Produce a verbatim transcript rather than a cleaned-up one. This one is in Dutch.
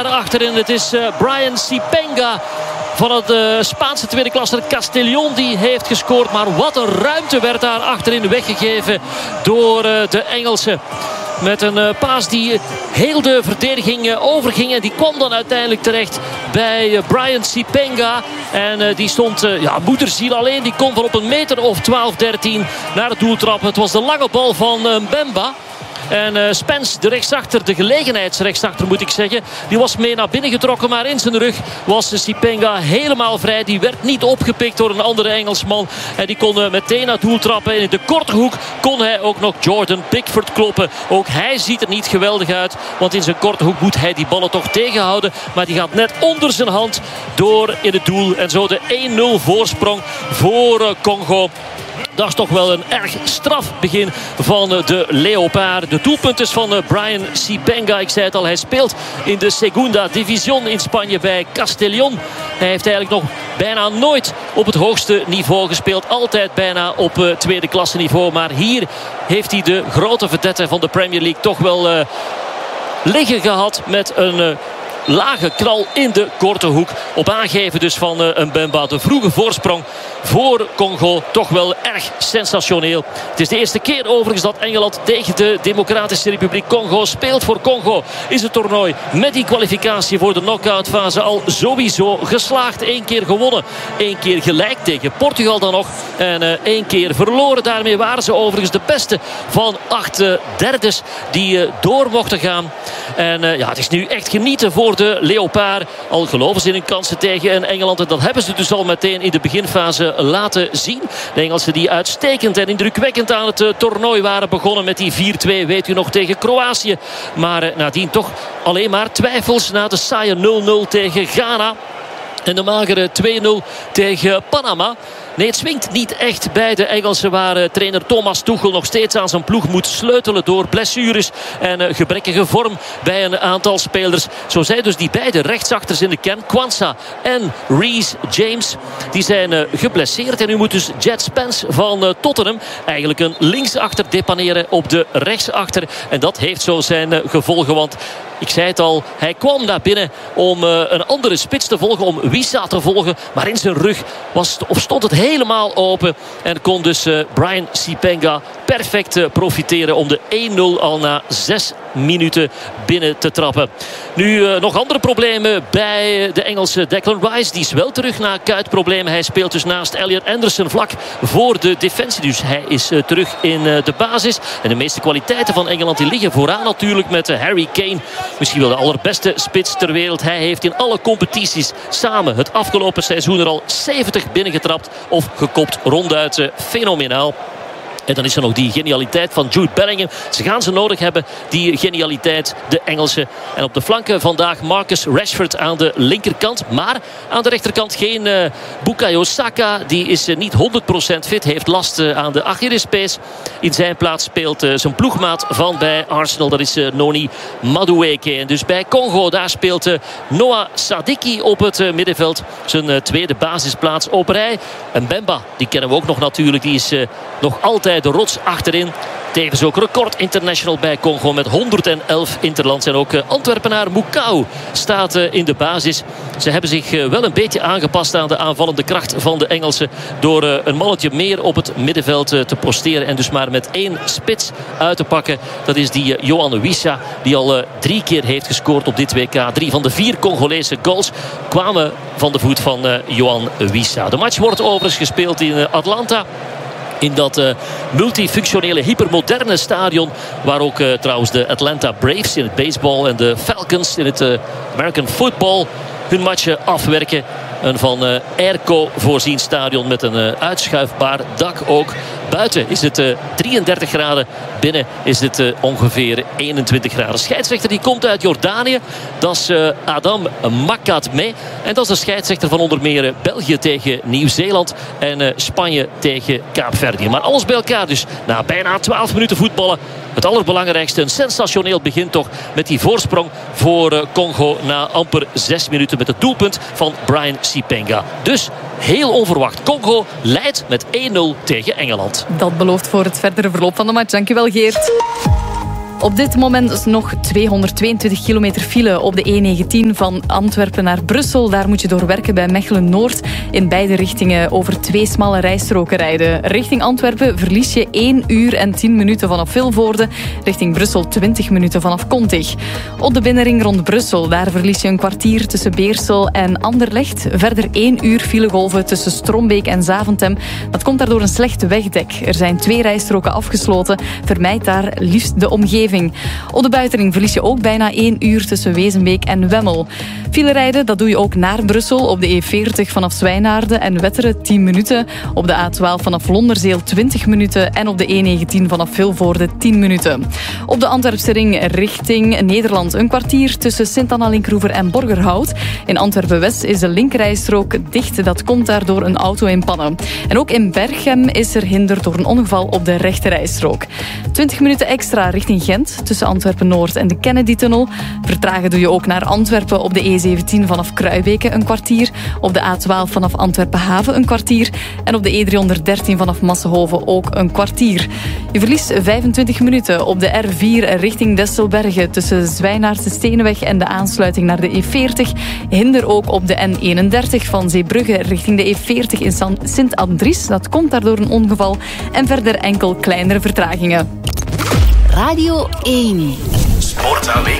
achterin. Het is uh, Brian Sipenga van het uh, Spaanse tweede klasse Castellón die heeft gescoord. Maar wat een ruimte werd daar achterin weggegeven door uh, de Engelsen. Met een uh, paas die heel de verdediging uh, overging. En die kwam dan uiteindelijk terecht bij uh, Brian Sipenga. En uh, die stond, uh, ja, moederziel alleen. Die kon van op een meter of twaalf, dertien naar het doel trappen. Het was de lange bal van uh, Mbemba. En uh, Spence, de rechtsachter, de gelegenheidsrechtsachter moet ik zeggen, die was mee naar binnen getrokken. Maar in zijn rug was Sipenga helemaal vrij. Die werd niet opgepikt door een andere Engelsman. En die kon uh, meteen naar het doel trappen. En in de korte hoek kon hij ook nog Jordan Pickford kloppen. Ook hij ziet er niet geweldig uit. Want in zijn korte hoek moet hij die ballen toch tegenhouden. Maar die gaat net onder zijn hand door in het doel. En zo de één nul voorsprong voor uh, Congo. Dat is toch wel een erg straf begin van de Leopard. De doelpunt is van Brian Sipenga. Ik zei het al, hij speelt in de Segunda División in Spanje bij Castellón. Hij heeft eigenlijk nog bijna nooit op het hoogste niveau gespeeld. Altijd bijna op uh, tweede klasse niveau. Maar hier heeft hij de grote vedette van de Premier League toch wel uh, liggen gehad met een... Uh, lage knal in de korte hoek. Op aangeven dus van uh, Mbemba. De vroege voorsprong voor Congo. Toch wel erg sensationeel. Het is de eerste keer overigens dat Engeland tegen de Democratische Republiek Congo speelt. Voor Congo is het toernooi met die kwalificatie voor de knock-out fase al sowieso geslaagd. Eén keer gewonnen. Eén keer gelijk tegen Portugal dan nog. En uh, één keer verloren. Daarmee waren ze overigens de beste van acht uh, derdes die uh, door mochten gaan. En uh, ja, het is nu echt genieten voor de Leopard. Al geloven ze in hun kansen tegen Engeland. En dat hebben ze dus al meteen in de beginfase laten zien. De Engelsen die uitstekend en indrukwekkend aan het uh, toernooi waren begonnen met die vier twee. Weet u nog tegen Kroatië. Maar uh, nadien toch alleen maar twijfels na de saaie nul nul tegen Ghana. En de magere twee nul tegen Panama. Nee, het swingt niet echt bij de Engelsen, waar uh, trainer Thomas Tuchel nog steeds aan zijn ploeg moet sleutelen door blessures en uh, gebrekkige vorm bij een aantal spelers. Zo zijn dus die beide rechtsachters in de kern, Kwanzaa en Reece James, die zijn uh, geblesseerd. En nu moet dus Jed Spence van uh, Tottenham eigenlijk een linksachter depaneren op de rechtsachter. En dat heeft zo zijn uh, gevolgen, want ik zei het al, hij kwam naar binnen om uh, een andere spits te volgen, om Wissa te volgen. Maar in zijn rug was, of stond het helemaal open. En kon dus uh, Brian Sipenga perfect uh, profiteren om de één nul al na zes minuten binnen te trappen. Nu uh, nog andere problemen bij de Engelse Declan Rice. Die is wel terug na kuitproblemen. Hij speelt dus naast Elliot Anderson vlak voor de defensie. Dus hij is uh, terug in uh, de basis. En de meeste kwaliteiten van Engeland die liggen vooraan natuurlijk met uh, Harry Kane. Misschien wel de allerbeste spits ter wereld. Hij heeft in alle competities samen het afgelopen seizoen er al zeventig binnengetrapt of gekopt. Ronduit uh, fenomenaal. En dan is er nog die genialiteit van Jude Bellingham. Ze gaan ze nodig hebben, die genialiteit, de Engelsen. En op de flanken vandaag Marcus Rashford aan de linkerkant. Maar aan de rechterkant geen uh, Bukayo Saka. Die is uh, niet honderd procent fit. Heeft last uh, aan de Achillespees. In zijn plaats speelt uh, zijn ploegmaat van bij Arsenal. Dat is uh, Noni Madueke. En dus bij Congo, daar speelt uh, Noah Sadiki op het uh, middenveld. Zijn uh, tweede basisplaats op rij. En Mbemba, die kennen we ook nog natuurlijk. Die is uh, nog altijd de rots achterin. Tevens ook record international bij Congo met honderdelf interlands. En ook Antwerpenaar Mukau staat in de basis. Ze hebben zich wel een beetje aangepast aan de aanvallende kracht van de Engelsen. Door een mannetje meer op het middenveld te posteren. En dus maar met één spits uit te pakken. Dat is die Yohan Wissa. Die al drie keer heeft gescoord op dit W K. Drie van de vier Congolese goals kwamen van de voet van Yohan Wissa. De match wordt overigens gespeeld in Atlanta. In dat uh, multifunctionele, hypermoderne stadion. Waar ook uh, trouwens de Atlanta Braves in het baseball en de Falcons in het uh, American football hun matchen afwerken. Een van uh, airco voorzien stadion met een uh, uitschuifbaar dak ook. Buiten is het uh, drieëndertig graden. Binnen is het uh, ongeveer eenentwintig graden. Scheidsrechter die komt uit Jordanië. Dat is uh, Adam Makatme. En dat is de scheidsrechter van onder meer uh, België tegen Nieuw-Zeeland. En uh, Spanje tegen Kaapverdië. Maar alles bij elkaar dus. Na bijna twaalf minuten voetballen. Het allerbelangrijkste, een sensationeel begin toch. Met die voorsprong voor uh, Congo na amper zes minuten. Met het doelpunt van Brian Sipenga. Dus heel onverwacht. Congo leidt met één nul tegen Engeland. Dat belooft voor het verdere verloop van de match. Dankjewel, Geert. Op dit moment is nog tweehonderdtweeëntwintig kilometer file op de E negentien van Antwerpen naar Brussel. Daar moet je doorwerken bij Mechelen-Noord. In beide richtingen over twee smalle rijstroken rijden. Richting Antwerpen verlies je één uur en tien minuten vanaf Vilvoorde. Richting Brussel twintig minuten vanaf Kontig. Op de binnenring rond Brussel, daar verlies je een kwartier tussen Beersel en Anderlecht. Verder één uur filegolven tussen Strombeek en Zaventem. Dat komt daardoor een slecht wegdek. Er zijn twee rijstroken afgesloten. Vermijd daar liefst de omgeving. Op de buitenring verlies je ook bijna één uur tussen Wezenbeek en Wemmel. File rijden, dat doe je ook naar Brussel op de E veertig vanaf Zwijnaarden en Wetteren tien minuten. Op de A twaalf vanaf Londerzeel twintig minuten en op de E negentien vanaf Vilvoorde tien minuten. Op de Antwerpse ring richting Nederland een kwartier tussen Sint-Anna-Linkroever en Borgerhout. In Antwerpen-West is de linkerrijstrook dicht. Dat komt daardoor een auto in pannen. En ook in Berchem is er hinder door een ongeval op de rechterrijstrook. twintig minuten extra richting Gent tussen Antwerpen-Noord en de Kennedy-tunnel. Vertragen doe je ook naar Antwerpen op de E zeventien vanaf Kruibeke een kwartier. Op de A twaalf vanaf Antwerpen-Haven een kwartier. En op de E driehonderddertien vanaf Massenhoven ook een kwartier. Je verliest vijfentwintig minuten op de R vier richting Desselbergen tussen Zwijnaardse Steenweg en de aansluiting naar de E veertig. Hinder ook op de N eenendertig van Zeebrugge richting de E veertig in Sint-Andries. Dat komt daardoor een ongeval. En verder enkel kleinere vertragingen. Radio één. Sportweek.